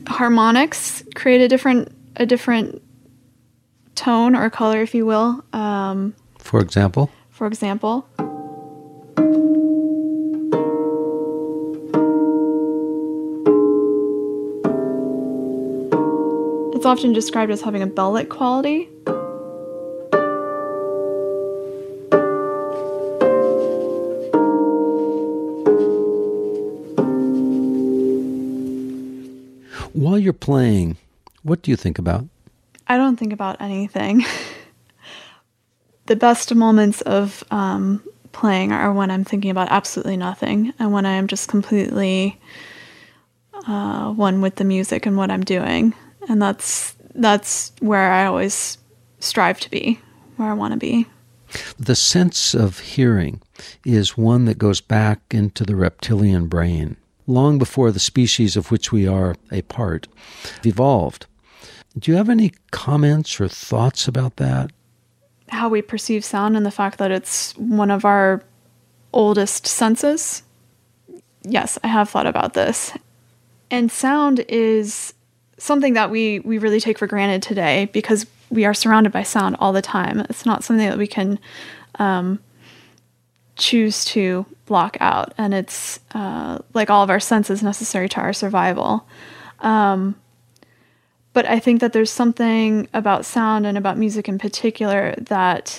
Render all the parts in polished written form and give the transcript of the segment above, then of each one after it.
harmonics create a different tone or color, if you will. For example? For example. It's often described as having a bell-like quality. While you're playing, what do you think about? I don't think about anything. The best moments of playing are when I'm thinking about absolutely nothing, and when I am just completely one with the music and what I'm doing. And that's where I always strive to be, where I want to be. The sense of hearing is one that goes back into the reptilian brain, long before the species of which we are a part evolved. Do you have any comments or thoughts about that? How we perceive sound and the fact that it's one of our oldest senses? Yes, I have thought about this. And sound is something that we really take for granted today because we are surrounded by sound all the time. It's not something that we can choose to block out, and it's like all of our senses necessary to our survival. But I think that there's something about sound and about music in particular that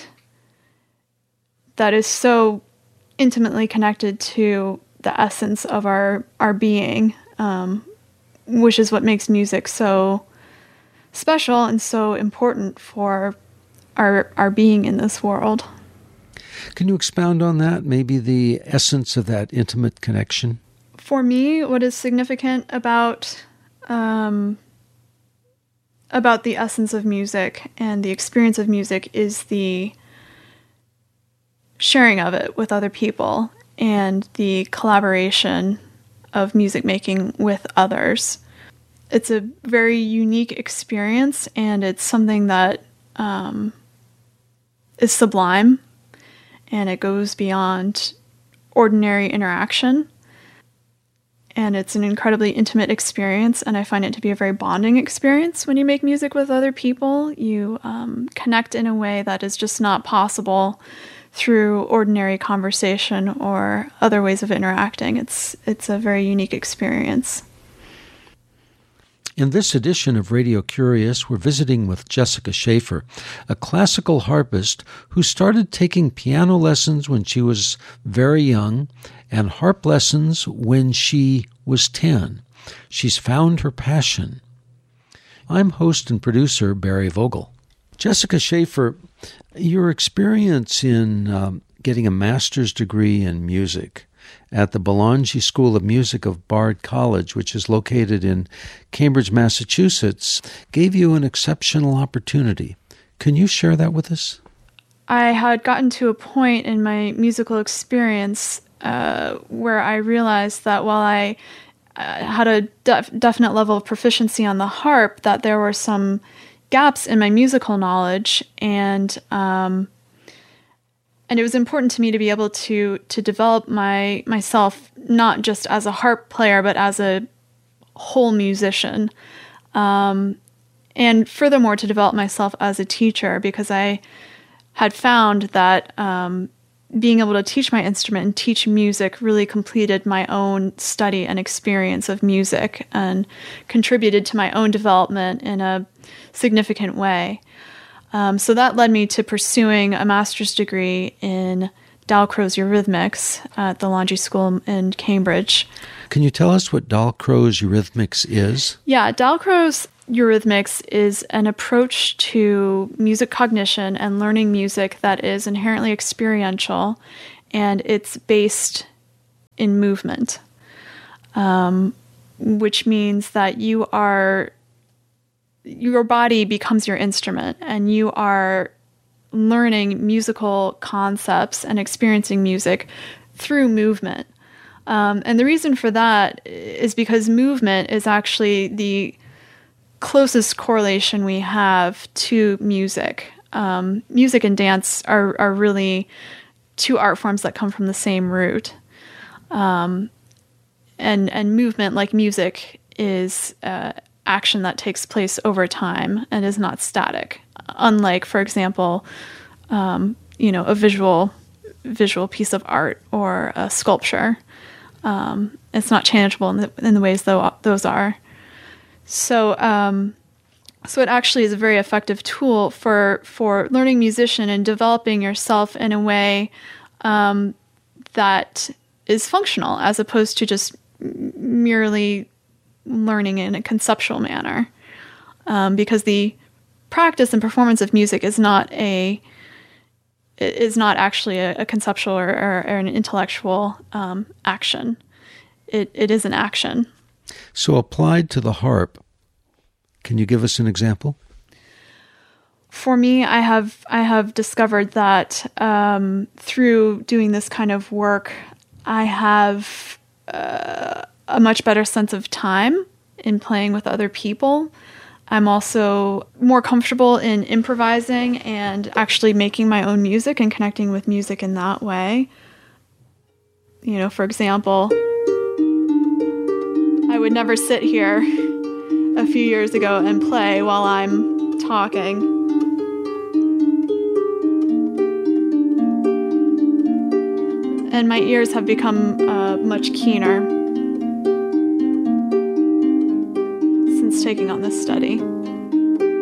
is so intimately connected to the essence of our being, which is what makes music so special and so important for our being in this world. Can you expound on that, maybe the essence of that intimate connection? For me, what is significant about the essence of music and the experience of music is the sharing of it with other people and the collaboration of music making with others. It's a very unique experience, and it's something that is sublime, and it goes beyond ordinary interaction. And it's an incredibly intimate experience, and I find it to be a very bonding experience when you make music with other people. You connect in a way that is just not possible through ordinary conversation or other ways of interacting. It's a very unique experience. In this edition of Radio Curious, we're visiting with Jessica Schaefer, a classical harpist who started taking piano lessons when she was very young and harp lessons when she was 10. She's found her passion. I'm host and producer Barry Vogel. Jessica Schaefer, your experience in getting a master's degree in music at the Bologna School of Music of Bard College, which is located in Cambridge, Massachusetts, gave you an exceptional opportunity. Can you share that with us? I had gotten to a point in my musical experience where I realized that while I had a definite level of proficiency on the harp, that there were some gaps in my musical knowledge, and it was important to me to be able to develop myself not just as a harp player, but as a whole musician, and furthermore to develop myself as a teacher, because I had found that being able to teach my instrument and teach music really completed my own study and experience of music and contributed to my own development in a significant way. So that led me to pursuing a master's degree in Dalcroze Eurythmics at the Lange School in Cambridge. Can you tell us what Dalcroze Eurythmics is? Yeah, Dalcroze Eurythmics is an approach to music cognition and learning music that is inherently experiential, and it's based in movement, which means that your body becomes your instrument, and you are learning musical concepts and experiencing music through movement. And the reason for that is because movement is actually the closest correlation we have to music. Music and dance are really two art forms that come from the same root. And movement, like music, is action that takes place over time and is not static. Unlike, for example, a visual piece of art or a sculpture. It's not changeable in the ways those are. So it actually is a very effective tool for learning musician and developing yourself in a way that is functional, as opposed to just merely learning in a conceptual manner. Because the practice and performance of music is not actually a conceptual or an intellectual action. It is an action. So applied to the harp, can you give us an example? For me, I have discovered that through doing this kind of work, I have a much better sense of time in playing with other people. I'm also more comfortable in improvising and actually making my own music and connecting with music in that way. For example, I would never sit here a few years ago and play while I'm talking. And my ears have become much keener since taking on this study.